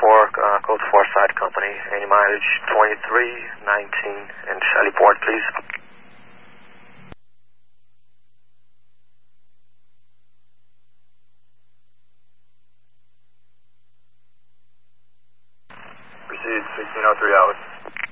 code 4 side company, any mileage 2319 and Shellyport, please. Proceed 1603 hours.